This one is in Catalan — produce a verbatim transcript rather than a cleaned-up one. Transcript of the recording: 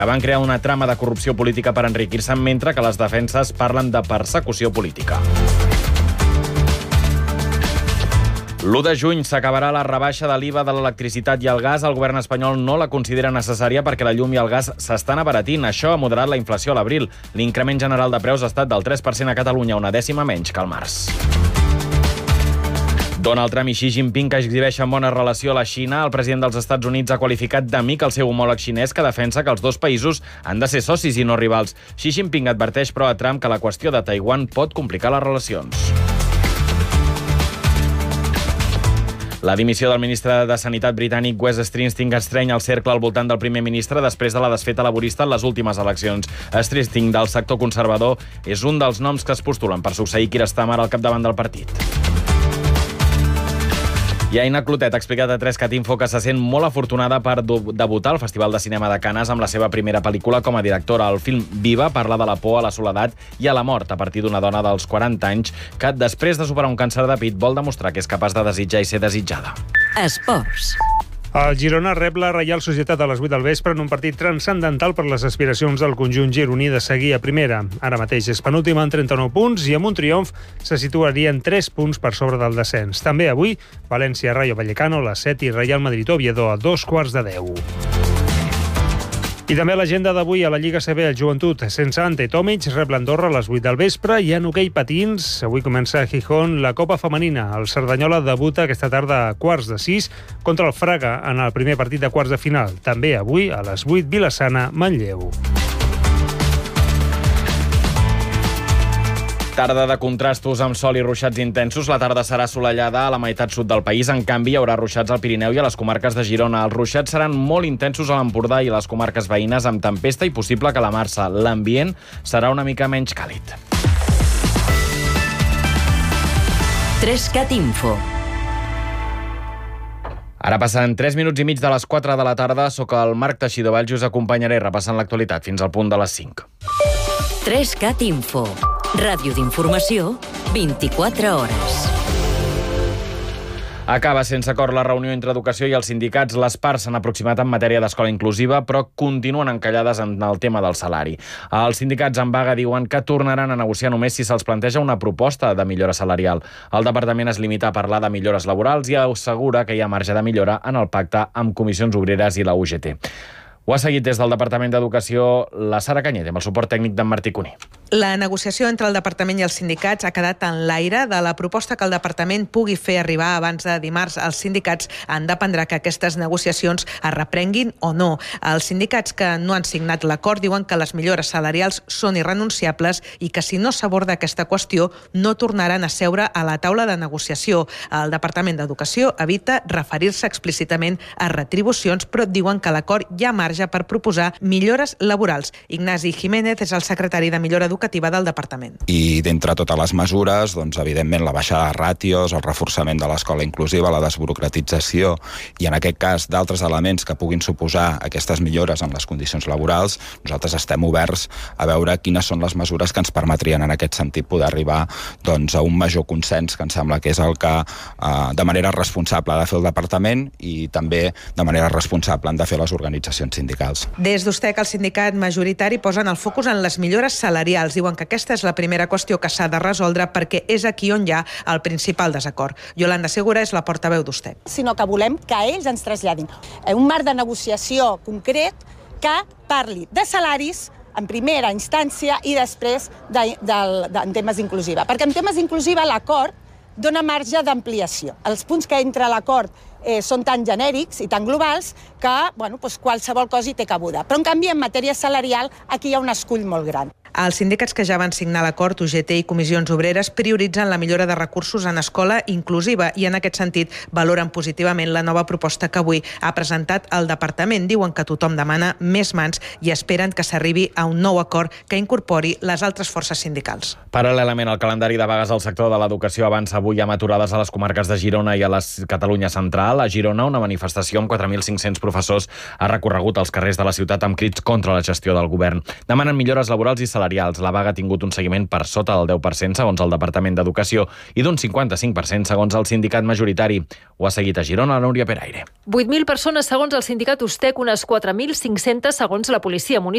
van crear una trama de corrupció política per enriquir-se, mentre que les defenses parlen de persecució política. l'u de juny s'acabarà la rebaixa de l'I V A de l'electricitat i el gas. El govern espanyol no la considera necessària perquè la llum i el gas s'estan abaratint. Això ha moderat la inflació a l'abril. L'increment general de preus ha estat del tres per cent a Catalunya, una dècima menys que al març. Donald Trump i Xi Jinping, que exhibeixen bona relació a la Xina. El president dels Estats Units ha qualificat d'amic el seu homòleg xinès, que defensa que els dos països han de ser socis i no rivals. Xi Jinping adverteix, però, a Trump que la qüestió de Taiwan pot complicar les relacions. La dimissió del ministre de Sanitat britànic Wes Streeting estreny el cercle al voltant del primer ministre després de la desfeta laborista en les últimes eleccions. Streeting, del sector conservador, és un dels noms que es postulen per succeir Keir Starmer al capdavant del partit. I Aina Clotet ha explicat a tres cat info que se sent molt afortunada per debutar al Festival de Cinema de Canes amb la seva primera pel·lícula com a directora. El film Viva parla de la por a la soledat i a la mort a partir d'una dona dels quaranta anys que, després de superar un càncer de pit, vol demostrar que és capaç de desitjar i ser desitjada. Esports. El Girona rep la Reial Societat a les vuit del vespre en un partit transcendental per les aspiracions del conjunt gironí de seguir a primera. Ara mateix és penúltima en trenta-nou punts i amb un triomf se situaria en tres punts per sobre del descens. També avui, València, Rayo Vallecano, a les set i Real Madrid Oviedo a dos quarts de deu. I també l'agenda d'avui a la Lliga C B, el Joventut sense Ante Tomic rep l'Andorra a les vuit del vespre i en hoquei patins. Avui comença a Gijón la Copa Femenina. El Cerdanyola debuta aquesta tarda a quarts de sis contra el Fraga en el primer partit de quarts de final. També avui a les vuit Vila-sana, Manlleu. Tarda de contrastos amb sol i ruixats intensos. La tarda serà assolellada a la meitat sud del país. En canvi, hi haurà ruixats al Pirineu i a les comarques de Girona. Els ruixats seran molt intensos a l'Empordà i a les comarques veïnes, amb tempesta i possible calamarsa. L'ambient serà una mica menys càlid. tres cat info. Ara passen tres minuts i mig de les quatre de la tarda. Soc el Marc Teixidor Valls i us acompanyaré repassant l'actualitat fins al punt de les cinc. tres cat info. Ràdio d'informació, vint-i-quatre hores. Acaba sense acord la reunió entre educació i els sindicats. Les parts s'han aproximat en matèria d'escola inclusiva, però continuen encallades en el tema del salari. Els sindicats en vaga diuen que tornaran a negociar només si se'ls planteja una proposta de millora salarial. El departament es limita a parlar de millores laborals i assegura que hi ha marge de millora en el pacte amb Comissions Obreres i la U G T. Ho ha seguit des del Departament d'Educació la Sara Canyet, amb el suport tècnic d'en Martí Cuní. La negociació entre el departament i els sindicats ha quedat en l'aire. De la proposta que el departament pugui fer arribar abans de dimarts als sindicats en dependrà que aquestes negociacions es reprenguin o no. Els sindicats que no han signat l'acord diuen que les millores salarials són irrenunciables i que si no s'aborda aquesta qüestió no tornaran a seure a la taula de negociació. El Departament d'Educació evita referir-se explícitament a retribucions, però diuen que l'acord hi ha marge per proposar millores laborals. Ignasi Jiménez és el secretari de Millora Educativa del departament. I d'entre totes les mesures, doncs, evidentment, la baixada de ràtios, el reforçament de l'escola inclusiva, la desburocratització i, en aquest cas, d'altres elements que puguin suposar aquestes millores en les condicions laborals, nosaltres estem oberts a veure quines són les mesures que ens permetrien, en aquest sentit, poder arribar doncs, a un major consens, que em sembla que és el que, eh, de manera responsable, ha de fer el departament i també, de manera responsable, han de fer les organitzacions sindicals. Des d'Ustec, el sindicat majoritari posen el focus en les millores salarials. Diuen que aquesta és la primera qüestió que s'ha de resoldre perquè és aquí on hi ha el principal desacord. Yolanda Segura és la portaveu d'Ustec. Sinó que volem que ells ens traslladin un marc de negociació concret que parli de salaris en primera instància i després de, de, de, en temes inclusiva. Perquè en temes inclusiva l'acord dona marge d'ampliació. Els punts que entra a l'acord eh, són tan genèrics i tan globals que bueno, doncs qualsevol cosa hi té cabuda. Però en canvi en matèria salarial aquí hi ha un escull molt gran. Els sindicats que ja van signar l'acord, U G T i Comissions Obreres, prioritzen la millora de recursos en escola inclusiva i en aquest sentit valoren positivament la nova proposta que avui ha presentat el departament. Diuen que tothom demana més mans i esperen que s'arribi a un nou acord que incorpori les altres forces sindicals. Paral·lelament, el calendari de vagues al sector de l'educació avança avui amb aturades a les comarques de Girona i a la Catalunya central. general. A Girona, una manifestació amb quatre mil cinc-cents professors ha recorregut els carrers de la ciutat amb crits contra la gestió del govern. Demanen millores laborals i salarials. La vaga ha tingut un seguiment per sota del deu per cent segons el Departament d'Educació i d'un cinquanta-cinc per cent segons el sindicat majoritari. Ho ha seguit a Girona la Núria Peraire. vuit mil persones segons el sindicat Ustec, unes quatre mil cinc-centes segons la policia municipal.